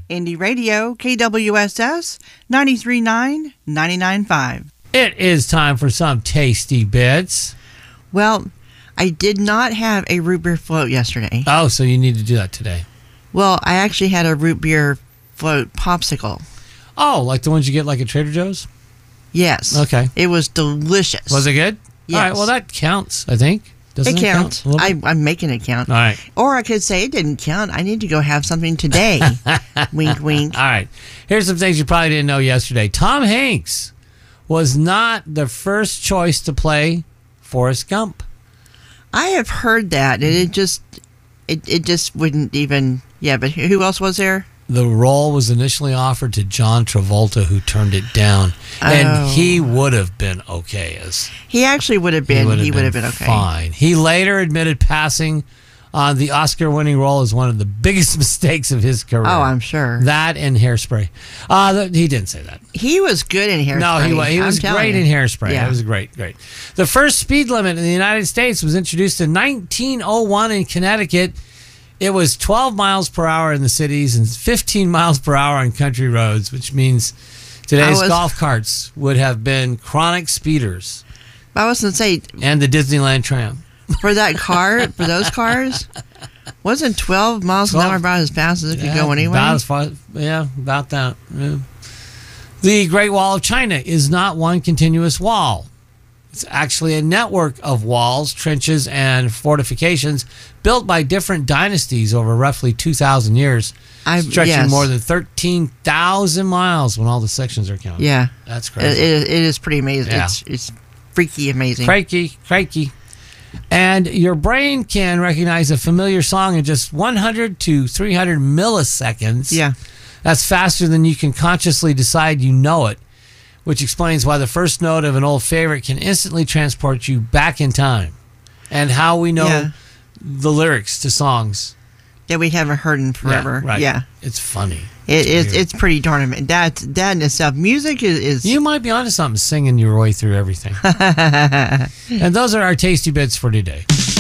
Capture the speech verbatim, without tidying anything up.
Indie Radio, K W S S, ninety-three point nine, ninety-nine point five. It is time for some tasty bits. Well, I did not have a root beer float yesterday. Oh, so you need to do that today. Well, I actually had a root beer float popsicle. Oh, like the ones you get like at Trader Joe's? Yes. Okay. It was delicious. Was it good? Yes. All right, well, that counts, I think. Doesn't it it counts. Count I, I'm making it count. All right. Or I could say it didn't count. I need to go have something today. Wink, wink. All right. Here's some things you probably didn't know yesterday. Tom Hanks was not the first choice to play Forrest Gump. I have heard that, and it just, it, it just wouldn't even. Yeah, but who else was there? The role was initially offered to John Travolta, who turned it down, and Oh. he would have been okay as He actually would have been. He would have been, okay. fine. He later admitted passing on the Oscar-winning role as one of the biggest mistakes of his career. Oh, I'm sure. That and Hairspray. Uh, th- he didn't say that. He was good in Hairspray. No, he was. He I'm was telling great you. in Hairspray. Yeah. It was great, great. The first speed limit in the United States was introduced in nineteen oh one in Connecticut. It was twelve miles per hour in the cities and fifteen miles per hour on country roads, which means today's was- golf carts would have been chronic speeders. I was going to say, And the Disneyland tram. for that car, for those cars, wasn't twelve miles an twelve hour about as fast as it could go anyway? About as far, yeah, about that. Yeah. The Great Wall of China is not one continuous wall. It's actually a network of walls, trenches, and fortifications built by different dynasties over roughly two thousand years, I- stretching yes. more than thirteen thousand miles when all the sections are counted. Yeah. That's It, crazy. it, it is pretty amazing. Yeah. It's, it's freaky amazing. Crikey, crikey. And your brain can recognize a familiar song in just one hundred to three hundred milliseconds. Yeah. That's faster than you can consciously decide you know it, which explains why the first note of an old favorite can instantly transport you back in time, and how we know Yeah. the lyrics to songs. That we haven't heard in forever. Yeah, right. Yeah. It's funny. It, it's weird. it's pretty darn amazing. That, that in itself. Music is... is You might be onto something singing your way through everything. And those are our tasty bits for today.